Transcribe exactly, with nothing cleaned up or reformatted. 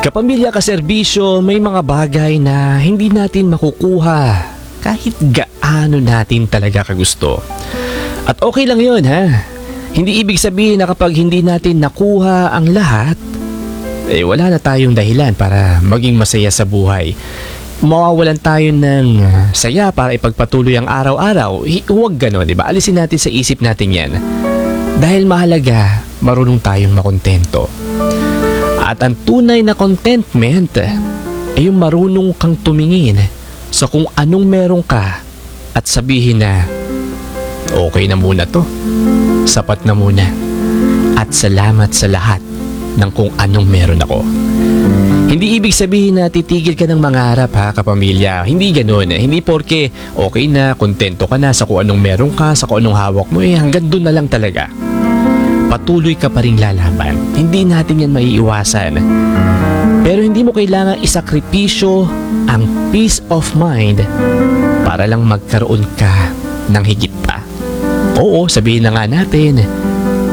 Kapamilya, kaserbisyo, may mga bagay na hindi natin makukuha kahit gaano natin talaga kagusto. At okay lang yun, ha? Hindi ibig sabihin na kapag hindi natin nakuha ang lahat, eh wala na tayong dahilan para maging masaya sa buhay. Mawawalan tayo ng saya para ipagpatuloy ang araw-araw. Hi- Huwag gano'n, di ba? Alisin natin sa isip natin yan. Dahil mahalaga, marunong tayong makontento. At ang tunay na contentment ay yung marunong kang tumingin sa kung anong meron ka at sabihin na okay na muna to, sapat na muna, at salamat sa lahat ng kung anong meron ako. Hindi ibig sabihin na titigil ka ng mangarap, ha, kapamilya. Hindi ganun. Hindi porke okay na, kontento ka na sa kung anong meron ka, sa kung anong hawak mo, eh hanggang doon na lang talaga. Patuloy ka pa rin lalaban. Hindi natin yan maiiwasan. Pero hindi mo kailangan isakripisyo ang peace of mind para lang magkaroon ka ng higit pa. Oo, sabihin na nga natin,